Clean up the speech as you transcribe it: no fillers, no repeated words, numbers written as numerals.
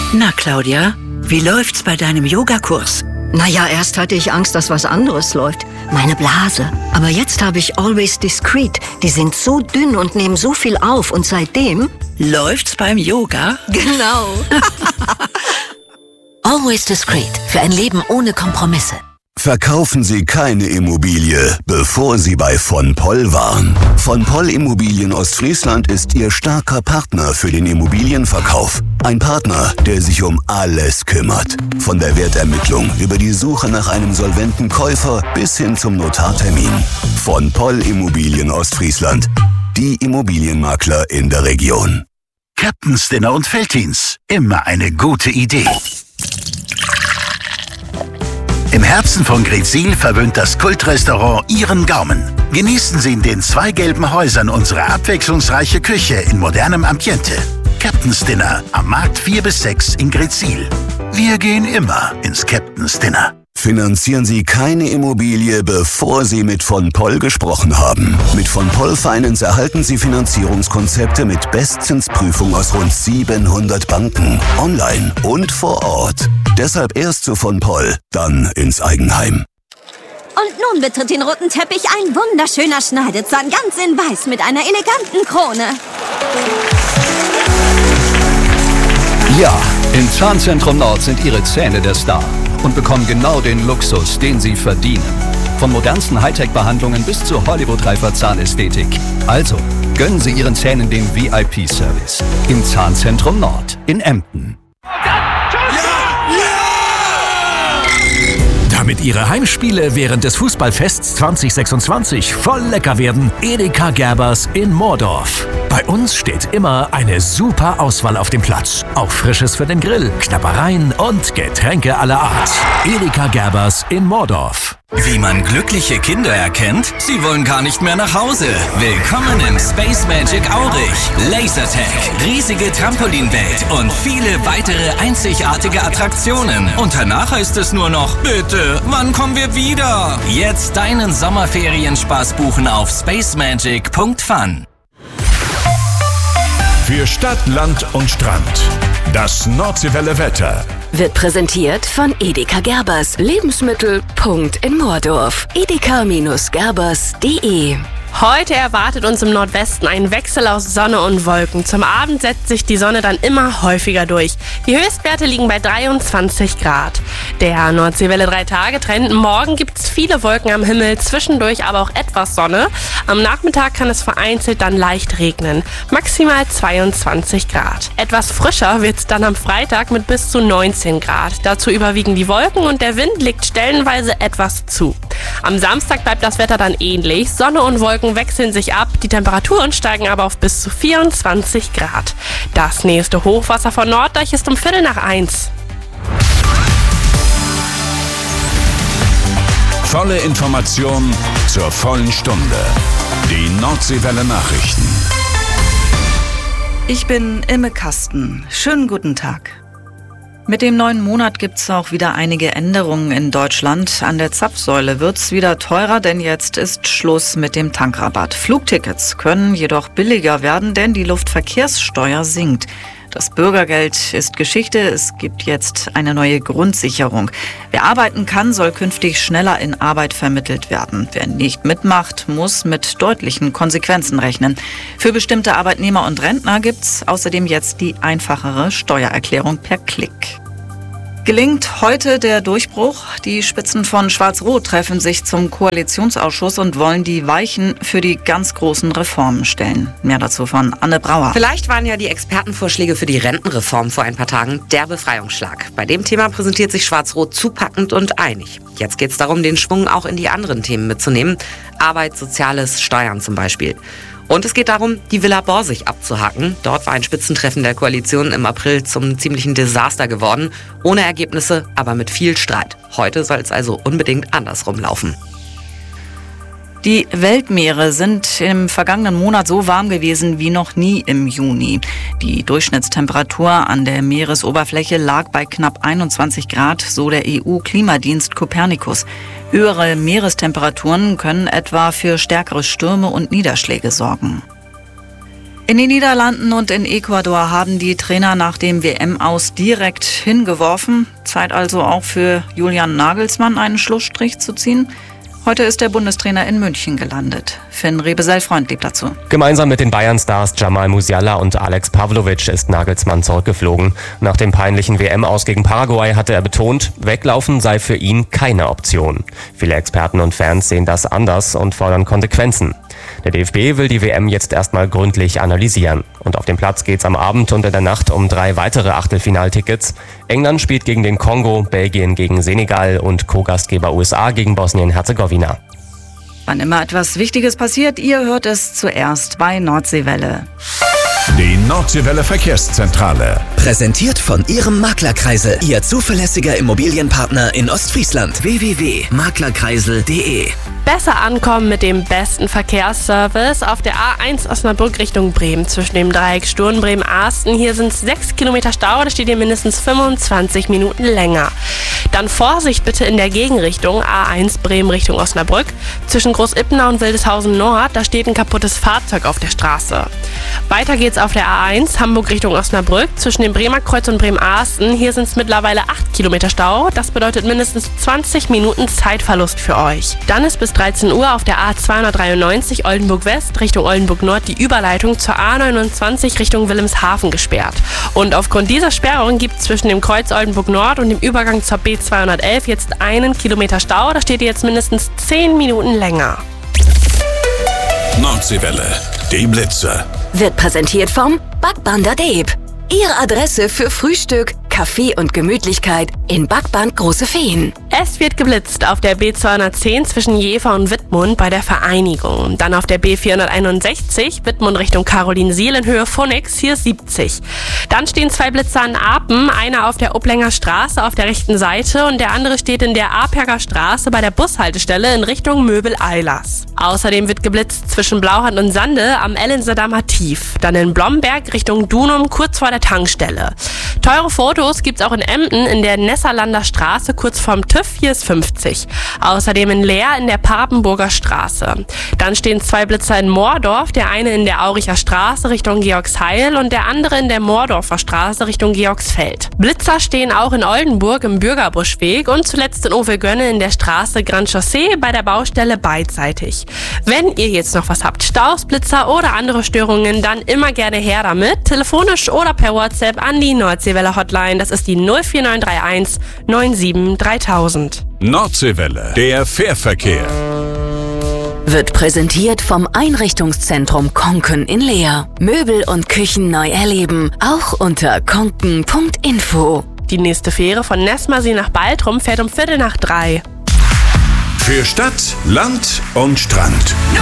Na, Claudia, wie läuft's bei deinem Yogakurs? Naja, erst hatte ich Angst, dass was anderes läuft. Meine Blase. Aber jetzt habe ich Always Discreet. Die sind so dünn und nehmen so viel auf. Und seitdem... Läuft's beim Yoga? Genau. Always Discreet. Für ein Leben ohne Kompromisse. Verkaufen Sie keine Immobilie, bevor Sie bei von Poll waren. Von Poll Immobilien Ostfriesland ist Ihr starker Partner für den Immobilienverkauf. Ein Partner, der sich um alles kümmert. Von der Wertermittlung über die Suche nach einem solventen Käufer bis hin zum Notartermin. Von Poll Immobilien Ostfriesland. Die Immobilienmakler in der Region. Captain's Dinner und Veltins. Immer eine gute Idee. Im Herzen von Greetsiel verwöhnt das Kultrestaurant Ihren Gaumen. Genießen Sie in den 2 gelben Häusern unsere abwechslungsreiche Küche in modernem Ambiente. Captain's Dinner am Markt 4 bis 6 in Greetsiel. Wir gehen immer ins Captain's Dinner. Finanzieren Sie keine Immobilie, bevor Sie mit von Poll gesprochen haben. Mit von Poll Finance erhalten Sie Finanzierungskonzepte mit Bestzinsprüfung aus rund 700 Banken, online und vor Ort. Deshalb erst zu von Poll, dann ins Eigenheim. Und nun betritt den roten Teppich ein wunderschöner Schneidezahn, ganz in weiß mit einer eleganten Krone. Ja, im Zahnzentrum Nord sind Ihre Zähne der Star und bekommen genau den Luxus, den Sie verdienen. Von modernsten Hightech-Behandlungen bis zur Hollywood-reifer Zahnästhetik. Also, gönnen Sie Ihren Zähnen den VIP-Service. Im Zahnzentrum Nord in Emden. Damit Ihre Heimspiele während des Fußballfests 2026 voll lecker werden, Edeka Gerbers in Moordorf. Bei uns steht immer eine super Auswahl auf dem Platz. Auch Frisches für den Grill, Knabbereien und Getränke aller Art. Edeka Gerbers in Moordorf. Wie man glückliche Kinder erkennt? Sie wollen gar nicht mehr nach Hause. Willkommen im Space Magic Aurich. Lasertag, riesige Trampolinwelt und viele weitere einzigartige Attraktionen. Und danach heißt es nur noch, bitte, wann kommen wir wieder? Jetzt deinen Sommerferienspaß buchen auf spacemagic.fun. Für Stadt, Land und Strand. Das Nordseewelle Wetter. Wird präsentiert von Edeka Gerbers. Lebensmittel. In Moordorf. edeka-gerbers.de. Heute erwartet uns im Nordwesten ein Wechsel aus Sonne und Wolken. Zum Abend setzt sich die Sonne dann immer häufiger durch. Die Höchstwerte liegen bei 23 Grad. Der Nordseewelle 3-Tage-Trend. Morgen gibt es viele Wolken am Himmel, zwischendurch aber auch etwas Sonne. Am Nachmittag kann es vereinzelt dann leicht regnen. Maximal 22 Grad. Etwas frischer wird es dann am Freitag mit bis zu 19 Grad. Dazu überwiegen die Wolken und der Wind legt stellenweise etwas zu. Am Samstag bleibt das Wetter dann ähnlich. Sonne und Wolken wechseln sich ab, die Temperaturen steigen aber auf bis zu 24 Grad. Das nächste Hochwasser von Norddeich ist um 1:15. Volle Information zur vollen Stunde. Die Nordseewelle Nachrichten. Ich bin Imme Kasten. Schönen guten Tag. Mit dem neuen Monat gibt's auch wieder einige Änderungen in Deutschland. An der Zapfsäule wird's wieder teurer, denn jetzt ist Schluss mit dem Tankrabatt. Flugtickets können jedoch billiger werden, denn die Luftverkehrssteuer sinkt. Das Bürgergeld ist Geschichte, es gibt jetzt eine neue Grundsicherung. Wer arbeiten kann, soll künftig schneller in Arbeit vermittelt werden. Wer nicht mitmacht, muss mit deutlichen Konsequenzen rechnen. Für bestimmte Arbeitnehmer und Rentner gibt's außerdem jetzt die einfachere Steuererklärung per Klick. Gelingt heute der Durchbruch? Die Spitzen von Schwarz-Rot treffen sich zum Koalitionsausschuss und wollen die Weichen für die ganz großen Reformen stellen. Mehr dazu von Anne Brauer. Vielleicht waren ja die Expertenvorschläge für die Rentenreform vor ein paar Tagen der Befreiungsschlag. Bei dem Thema präsentiert sich Schwarz-Rot zupackend und einig. Jetzt geht es darum, den Schwung auch in die anderen Themen mitzunehmen. Arbeit, Soziales, Steuern zum Beispiel. Und es geht darum, die Villa Borsig abzuhaken. Dort war ein Spitzentreffen der Koalition im April zum ziemlichen Desaster geworden. Ohne Ergebnisse, aber mit viel Streit. Heute soll es also unbedingt andersrum laufen. Die Weltmeere sind im vergangenen Monat so warm gewesen wie noch nie im Juni. Die Durchschnittstemperatur an der Meeresoberfläche lag bei knapp 21 Grad, so der EU-Klimadienst Copernicus. Höhere Meerestemperaturen können etwa für stärkere Stürme und Niederschläge sorgen. In den Niederlanden und in Ecuador haben die Trainer nach dem WM-Aus direkt hingeworfen. Zeit also auch für Julian Nagelsmann, einen Schlussstrich zu ziehen. Heute ist der Bundestrainer in München gelandet. Finn Rebesell-Freund lebt dazu. Gemeinsam mit den Bayern-Stars Jamal Musiala und Alex Pavlovic ist Nagelsmann zurückgeflogen. Nach dem peinlichen WM-Aus gegen Paraguay hatte er betont, weglaufen sei für ihn keine Option. Viele Experten und Fans sehen das anders und fordern Konsequenzen. Der DFB will die WM jetzt erstmal gründlich analysieren. Und auf dem Platz geht's am Abend und in der Nacht um 3 weitere Achtelfinaltickets. England spielt gegen den Kongo, Belgien gegen Senegal und Co-Gastgeber USA gegen Bosnien-Herzegowina. Wann immer etwas Wichtiges passiert, ihr hört es zuerst bei Nordseewelle. Die Nordseewelle Verkehrszentrale. Präsentiert von Ihrem Maklerkreisel, Ihr zuverlässiger Immobilienpartner in Ostfriesland. www.maklerkreisel.de. Besser ankommen mit dem besten Verkehrsservice auf der A1 Osnabrück Richtung Bremen zwischen dem Dreieck Sturm-Bremen-Asten. Hier sind es 6 Kilometer Stau, da steht ihr mindestens 25 Minuten länger. Dann Vorsicht bitte in der Gegenrichtung, A1 Bremen Richtung Osnabrück. Zwischen Großippenau und Wildeshausen Nord, da steht ein kaputtes Fahrzeug auf der Straße. Weiter geht's auf der A1 Hamburg Richtung Osnabrück zwischen dem Bremer Kreuz und Bremen-Asten. Hier sind es mittlerweile 8 Kilometer Stau. Das bedeutet mindestens 20 Minuten Zeitverlust für euch. Dann ist bis 13 Uhr auf der A293 Oldenburg West Richtung Oldenburg Nord die Überleitung zur A29 Richtung Wilhelmshaven gesperrt. Und aufgrund dieser Sperrung gibt es zwischen dem Kreuz Oldenburg Nord und dem Übergang zur B211 jetzt 1 Kilometer Stau. Da steht ihr jetzt mindestens 10 Minuten länger. Nordseewelle, die Blitzer. Wird präsentiert vom Backbander Deep. Ihre Adresse für Frühstück, Kaffee und Gemütlichkeit in Backband Große Feen. Es wird geblitzt auf der B210 zwischen Jever und Wittmund bei der Vereinigung. Dann auf der B461 Wittmund Richtung Carolinsiel in Höhe Phoenix, hier 70. Dann stehen 2 Blitzer in Apen, einer auf der Oblenger Straße auf der rechten Seite und der andere steht in der Aperger Straße bei der Bushaltestelle in Richtung Möbel-Eilers. Außerdem wird geblitzt zwischen Blauhand und Sande am Ellensadamer Tief. Dann in Blomberg Richtung Dunum kurz vor der Tankstelle. Teure Fotos gibt's auch in Emden in der Nesserlander Straße kurz vorm TÜV, hier ist 50. Außerdem in Leer in der Papenburger Straße. Dann stehen 2 Blitzer in Moordorf, der eine in der Auricher Straße Richtung Georgsheil und der andere in der Moordorfer Straße Richtung Georgsfeld. Blitzer stehen auch in Oldenburg im Bürgerbuschweg und zuletzt in Ovelgönne in der Straße Grand Chaussee bei der Baustelle beidseitig. Wenn ihr jetzt noch was habt, Staus, Blitzer oder andere Störungen, dann immer gerne her damit, telefonisch oder per WhatsApp an die Nordseewelle Hotline. Das ist die 04931 97 3000. Nordseewelle, der Fährverkehr. Wird präsentiert vom Einrichtungszentrum Konken in Leer. Möbel und Küchen neu erleben, auch unter konken.info. Die nächste Fähre von Nesmasee nach Baltrum fährt um 2:15. Für Stadt, Land und Strand.